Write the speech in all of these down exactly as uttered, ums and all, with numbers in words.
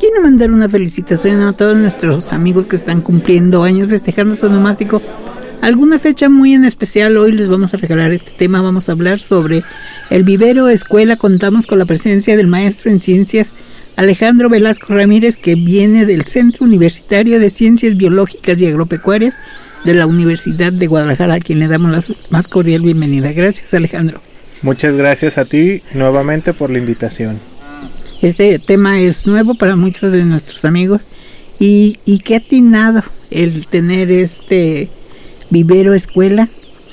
quiero mandar una felicitación a todos nuestros amigos que están cumpliendo años, festejando su onomástico. Alguna fecha muy en especial, hoy les vamos a regalar este tema. Vamos a hablar sobre el vivero escuela. Contamos con la presencia del maestro en ciencias Alejandro Velasco Ramírez, que viene del Centro Universitario de Ciencias Biológicas y Agropecuarias de la Universidad de Guadalajara, a quien le damos la más cordial bienvenida. Gracias, Alejandro. Muchas gracias a ti nuevamente por la invitación. Este tema es nuevo para muchos de nuestros amigos y, y qué atinado el tener este vivero escuela,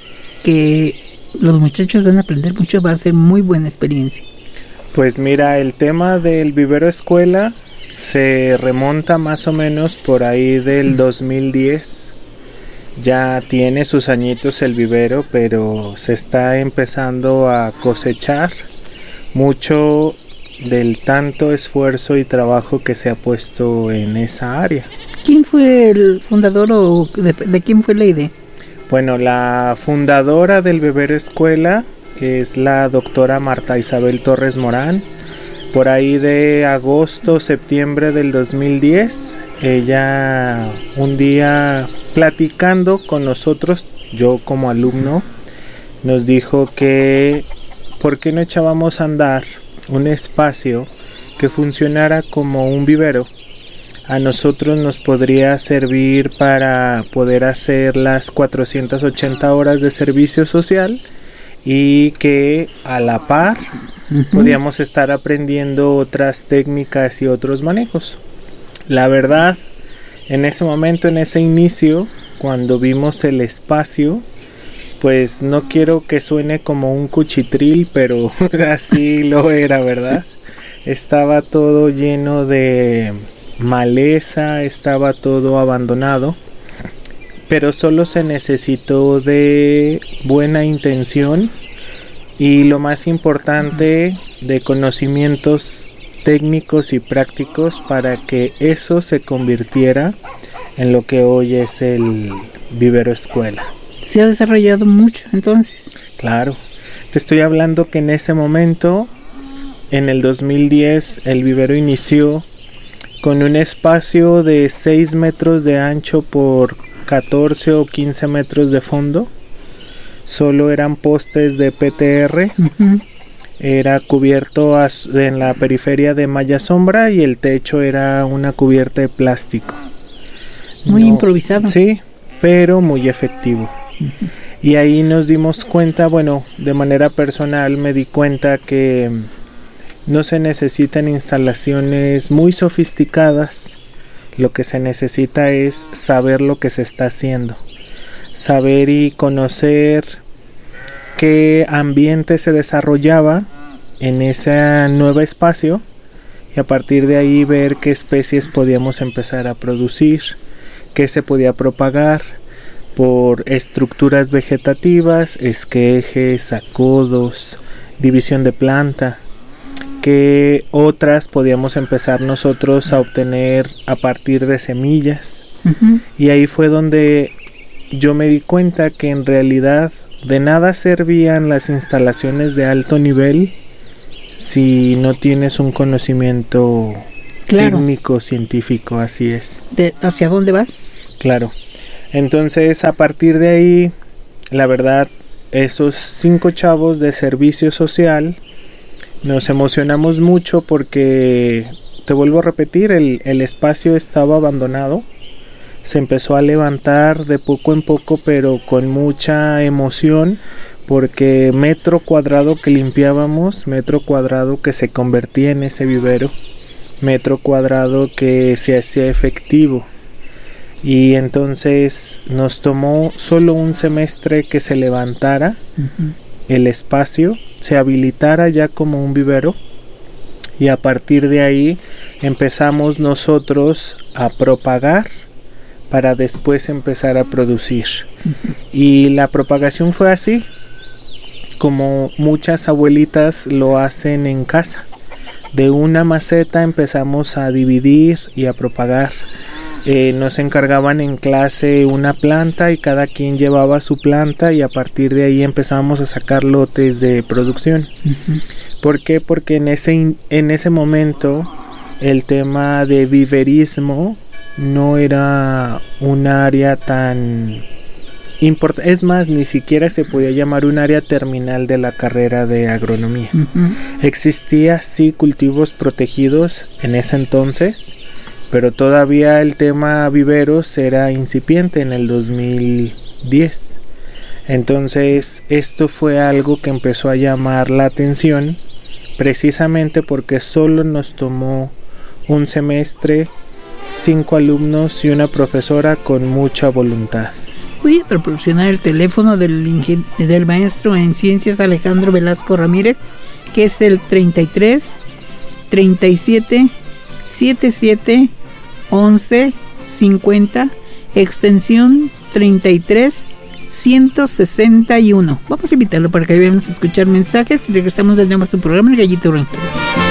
que los muchachos van a aprender mucho, va a ser muy buena experiencia. Pues mira, el tema del vivero escuela se remonta más o menos por ahí del dos mil diez. Ya tiene sus añitos el vivero, pero se está empezando a cosechar mucho del tanto esfuerzo y trabajo que se ha puesto en esa área. ¿Quién fue el fundador o de, de quién fue la idea? Bueno, la fundadora del vivero escuela es la doctora Marta Isabel Torres Morán. Por ahí de agosto, septiembre del dos mil diez, ella un día platicando con nosotros, yo como alumno, nos dijo que ¿por qué no echábamos a andar un espacio que funcionara como un vivero? A nosotros nos podría servir para poder hacer las cuatrocientas ochenta horas de servicio social y que a la par uh-huh. podíamos estar aprendiendo otras técnicas y otros manejos. La verdad, en ese momento, en ese inicio, cuando vimos el espacio, pues no quiero que suene como un cuchitril, pero así lo era, ¿verdad? Estaba todo lleno de maleza, estaba todo abandonado, pero solo se necesitó de buena intención y, lo más importante, de conocimientos técnicos y prácticos para que eso se convirtiera en lo que hoy es el vivero escuela. ¿Se ha desarrollado mucho entonces? Claro, te estoy hablando que en ese momento, en el dos mil diez, el vivero inició con un espacio de seis metros de ancho por catorce o quince metros de fondo. Solo eran postes de P T R. Uh-huh. Era cubierto a, en la periferia de malla sombra, y el techo era una cubierta de plástico. Muy no, improvisado. Sí, pero muy efectivo. Uh-huh. Y ahí nos dimos cuenta, bueno, de manera personal me di cuenta que no se necesitan instalaciones muy sofisticadas. Lo que se necesita es saber lo que se está haciendo, saber y conocer qué ambiente se desarrollaba en ese nuevo espacio, y a partir de ahí ver qué especies podíamos empezar a producir, qué se podía propagar por estructuras vegetativas, esquejes, acodos, división de planta, que otras podíamos empezar nosotros a obtener a partir de semillas. Uh-huh. Y ahí fue donde yo me di cuenta que en realidad de nada servían las instalaciones de alto nivel si no tienes un conocimiento claro. técnico, científico, así es. ¿De hacia dónde vas? Claro. Entonces, a partir de ahí, la verdad, esos cinco chavos de servicio social nos emocionamos mucho porque, te vuelvo a repetir, el, el espacio estaba abandonado. Se empezó a levantar de poco en poco, pero con mucha emoción, porque metro cuadrado que limpiábamos, metro cuadrado que se convertía en ese vivero, metro cuadrado que se hacía efectivo. Y entonces nos tomó solo un semestre que se levantara uh-huh. el espacio, se habilitara ya como un vivero, y a partir de ahí empezamos nosotros a propagar para después empezar a producir. Uh-huh. Y la propagación fue así, como muchas abuelitas lo hacen en casa. De una maceta empezamos a dividir y a propagar. Eh, nos encargaban en clase una planta y cada quien llevaba su planta, y a partir de ahí empezábamos a sacar lotes de producción. Uh-huh. ¿Por qué? Porque en ese, en ese momento el tema de viverismo no era un área tan importante, es más, ni siquiera se podía llamar un área terminal de la carrera de agronomía. Uh-huh. Existía sí cultivos protegidos en ese entonces, pero todavía el tema viveros era incipiente en el dos mil diez. Entonces esto fue algo que empezó a llamar la atención, precisamente porque solo nos tomó un semestre, cinco alumnos y una profesora con mucha voluntad. Voy a proporcionar el teléfono del, ingen- del maestro en ciencias Alejandro Velasco Ramírez, que es el treinta y tres, treinta y siete, setenta y siete, once, cincuenta, extensión treinta y tres, ciento sesenta y uno. Vamos a invitarlo para que vayamos a escuchar mensajes y regresamos de nuevo a su programa El Gallito Ranchero.